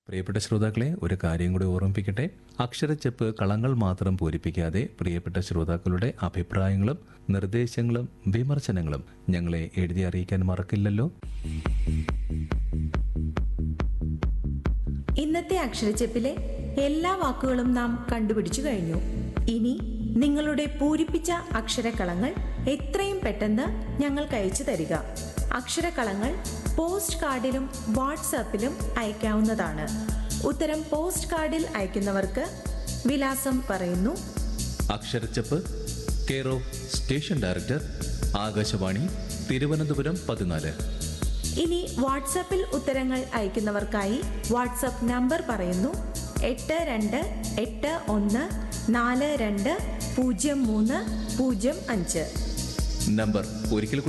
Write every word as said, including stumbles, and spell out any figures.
പ്രിയപ്പെട്ട ശ്രോതാക്കളെ, ഒരു കാര്യം കൂടി ഓർമ്മിപ്പിക്കട്ടെ. അക്ഷരച്ചെപ്പ് കളങ്ങൾ മാത്രം പൂരിപ്പിക്കാതെ പ്രിയപ്പെട്ട ശ്രോതാക്കളുടെ അഭിപ്രായങ്ങളും നിർദ്ദേശങ്ങളും വിമർശനങ്ങളും ഞങ്ങളെ എഴുതി അറിയിക്കാൻ മറക്കില്ലല്ലോ. ഇന്നത്തെ അക്ഷരച്ചെപ്പിലെ എല്ലാ വാക്കുകളും നാം കണ്ടുപിടിച്ചു കഴിഞ്ഞു. ഇനി നിങ്ങളുടെ പൂരിപ്പിച്ച അക്ഷരക്കളങ്ങൾ എത്രയും പെട്ടെന്ന് ഞങ്ങൾക്ക് അയച്ചു തരിക. അക്ഷരക്കളങ്ങൾ പോസ്റ്റ് കാർഡിലും വാട്സാപ്പിലും അയക്കാവുന്നതാണ്. ഉത്തരം പോസ്റ്റ് കാർഡിൽ അയക്കുന്നവർക്ക് വിലാസം പറയുന്നു. അക്ഷരച്ചെപ്പ്, care of station director, Akashvani, Thiruvananthapuram പതിനാല്. ഇനി വാട്സാപ്പിൽ ഉത്തരങ്ങൾ അയക്കുന്നവർക്കായി വാട്സാപ്പ് നമ്പർ പറയുന്നു. എട്ട് രണ്ട് എട്ട് ഒന്ന് നാല് രണ്ട് പൂജ്യം മൂന്ന് പൂജ്യം അഞ്ച്. നമ്പർ ഒരിക്കൽ